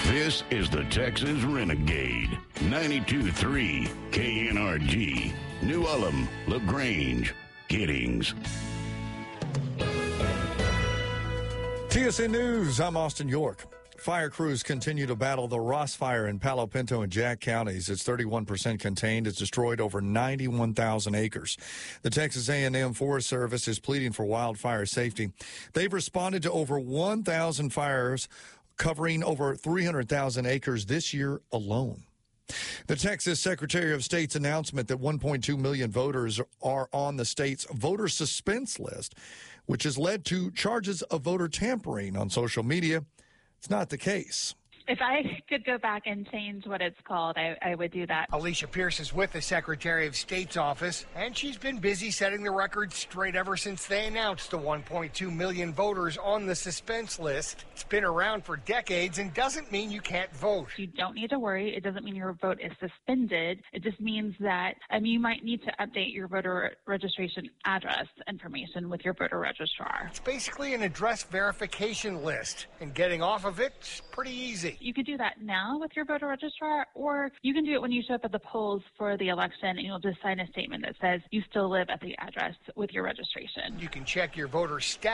This is the Texas Renegade. 92.3 KNRG. New Ulm, LaGrange, Giddings. TSN News, I'm Austin York. Fire crews continue to battle the Ross Fire in Palo Pinto and Jack counties. It's 31% contained. It's destroyed over 91,000 acres. The Texas A&M Forest Service is pleading for wildfire safety. They've responded to over 1,000 fires covering over 300,000 acres this year alone. The Texas Secretary of State's announcement that 1.2 million voters are on the state's voter suspense list, which has led to charges of voter tampering on social media. It's not the case. If I could go back and change what it's called, I would do that. Alicia Pierce is with the Secretary of State's office, and she's been busy setting the record straight ever since they announced the 1.2 million voters on the suspense list. It's been around for decades and doesn't mean you can't vote. You don't need to worry. It doesn't mean your vote is suspended. It just means that you might need to update your voter registration address information with your voter registrar. It's basically an address verification list, and getting off of it's pretty easy. You could do that now with your voter registrar, or you can do it when you show up at the polls for the election, and you'll just sign a statement that says you still live at the address with your registration. You can check your voter status